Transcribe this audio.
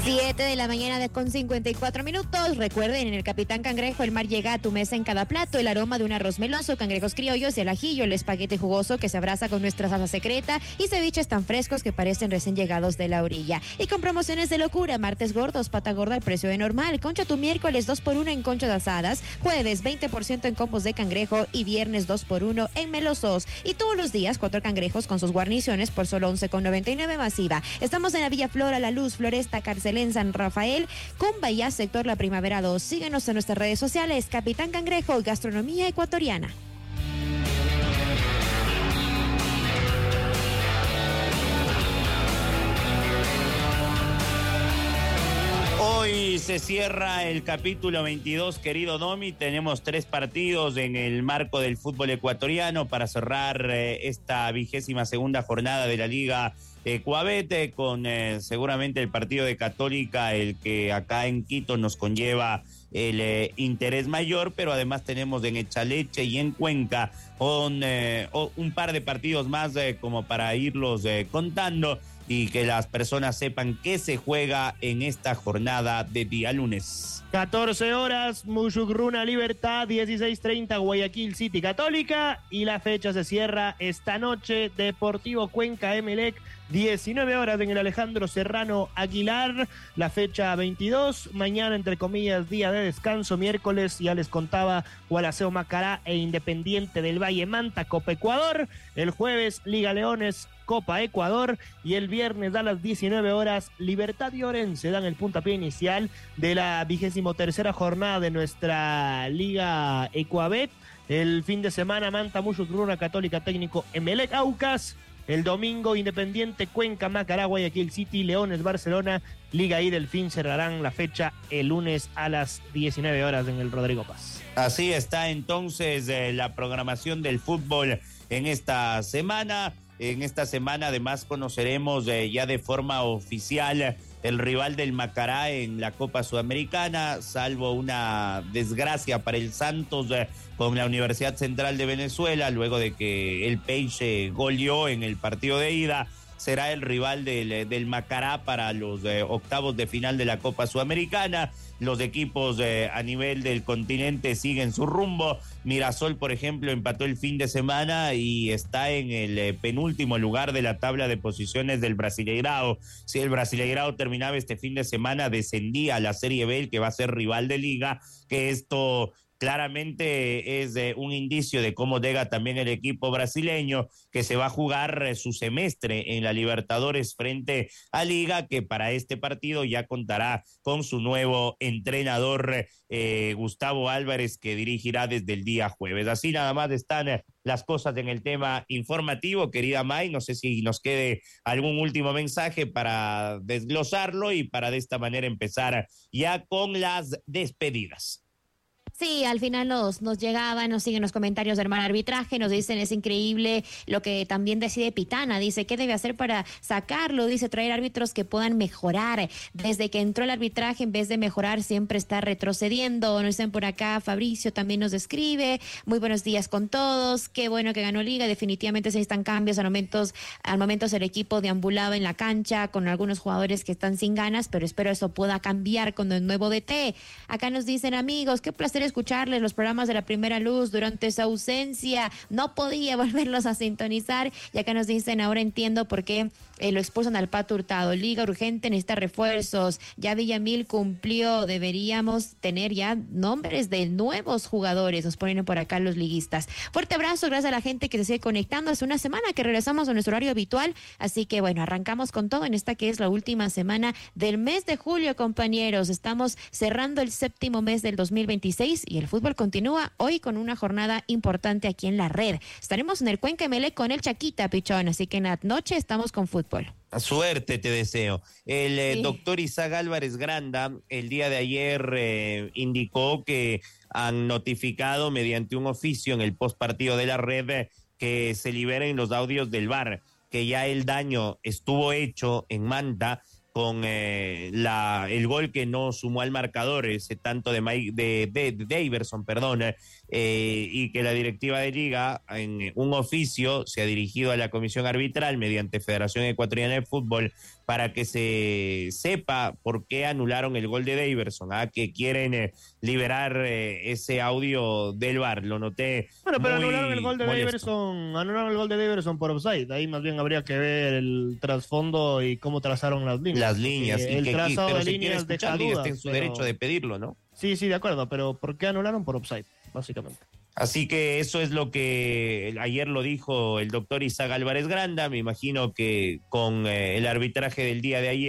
7:54 a.m. Recuerden, en el Capitán Cangrejo, el mar llega a tu mesa en cada plato. El aroma de un arroz meloso, cangrejos criollos, el ajillo, el espaguete jugoso que se abraza con nuestra salsa secreta y ceviches tan frescos que parecen recién llegados de la orilla. Y con promociones de locura, martes gordos, pata gorda al precio de normal. Concha tu miércoles 2x1 en conchas asadas. Jueves 20% en combos de cangrejo y viernes 2x1 en melosos. Y todos los días 4 cangrejos con sus guarniciones por solo 11,99 masiva. Estamos en la Villa Flora, La Luz, Floresta, Carcelén, San Rafael, Cumbaya, sector La Primavera 2. Síguenos en nuestras redes sociales. Capitán Cangrejo, gastronomía ecuatoriana. Hoy se cierra el capítulo 22, querido Domi. Tenemos 3 partidos en el marco del fútbol ecuatoriano para cerrar esta 22ª jornada de la Liga Ecuabete, con seguramente el partido de Católica, el que acá en Quito nos conlleva el interés mayor, pero además tenemos en Echaleche y en Cuenca un par de partidos más como para irlos contando y que las personas sepan qué se juega en esta jornada de día lunes. 14 horas, Mushugruna Libertad, 16:30 Guayaquil City Católica, y la fecha se cierra esta noche, Deportivo Cuenca Emelec, 19 horas en el Alejandro Serrano Aguilar, la fecha 22, mañana entre comillas día de descanso, miércoles ya les contaba Gualaceo Macará e Independiente del Valle Manta, Copa Ecuador, el jueves Liga Leones, Copa Ecuador, y el viernes a las 19 horas Libertad y Orense dan el puntapié inicial de la 23ª jornada de nuestra Liga Ecuabet. El fin de semana Manta Mushugruna Católica Técnico Emelec Aucas. El domingo Independiente Cuenca Macará Guayaquil City, Leones Barcelona, Liga y Delfín cerrarán la fecha el lunes a las 19 horas en el Rodrigo Paz. Así está entonces la programación del fútbol en esta semana. En esta semana además conoceremos ya de forma oficial el rival del Macará en la Copa Sudamericana, salvo una desgracia para el Santos con la Universidad Central de Venezuela, luego de que el Peixe goleó en el partido de ida. Será el rival del Macará para los octavos de final de la Copa Sudamericana. Los equipos a nivel del continente siguen su rumbo. Mirasol, por ejemplo, empató el fin de semana y está en el penúltimo lugar de la tabla de posiciones del Brasileirao. Si el Brasileirao terminaba este fin de semana, descendía a la Serie B, el que va a ser rival de Liga, que esto claramente es un indicio de cómo llega también el equipo brasileño, que se va a jugar su semestre en la Libertadores frente a Liga, que para este partido ya contará con su nuevo entrenador, Gustavo Álvarez, que dirigirá desde el día jueves. Así nada más están las cosas en el tema informativo, querida May. No sé si nos quede algún último mensaje para desglosarlo y para de esta manera empezar ya con las despedidas. Sí, al final nos llegaban, nos siguen los comentarios del mal arbitraje, nos dicen es increíble lo que también decide Pitana, dice ¿qué debe hacer para sacarlo? Dice traer árbitros que puedan mejorar. Desde que entró el arbitraje, en vez de mejorar, siempre está retrocediendo. Nos dicen por acá, Fabricio también nos escribe, muy buenos días con todos, qué bueno que ganó Liga, definitivamente se necesitan cambios, al momentos el equipo deambulaba en la cancha con algunos jugadores que están sin ganas, pero espero eso pueda cambiar con el nuevo DT. Acá nos dicen amigos, qué placer escucharles los programas de La Primera Luz durante su ausencia, no podía volverlos a sintonizar, y acá nos dicen ahora entiendo por qué lo expulsan al Pato Hurtado. Liga urgente, necesita refuerzos, ya Villamil cumplió, deberíamos tener ya nombres de nuevos jugadores, nos ponen por acá los liguistas. Fuerte abrazo, gracias a la gente que se sigue conectando. Hace una semana que regresamos a nuestro horario habitual, así que bueno, arrancamos con todo en esta que es la última semana del mes de julio, compañeros. Estamos cerrando el 7º mes del 2026 y el fútbol continúa hoy con una jornada importante aquí en la red. Estaremos en el Cuenca Emelec con el Chaquita, Pichón, así que en la noche estamos con fútbol. Suerte te deseo. El doctor Isaac Álvarez Granda el día de ayer indicó que han notificado mediante un oficio en el postpartido de la red que se liberen los audios del VAR, que ya el daño estuvo hecho en Manta con el gol que no sumó al marcador, ese tanto de Daverson, y que la directiva de Liga en un oficio se ha dirigido a la comisión arbitral mediante Federación Ecuatoriana de Fútbol para que se sepa por qué anularon el gol de Daverson, que quieren liberar ese audio del VAR. Lo noté. Bueno, pero muy anularon el gol de molesto. Daverson por offside. Ahí más bien habría que ver el trasfondo y cómo trazaron las líneas. Las líneas. Y el trazado pero de si líneas quiere deja escucharlo y dudas, está en su pero... derecho de pedirlo, ¿no? Sí, de acuerdo, pero ¿por qué anularon por offside? Básicamente. Así que eso es lo que ayer lo dijo el doctor Isaac Álvarez Granda. Me imagino que con el arbitraje del día de ayer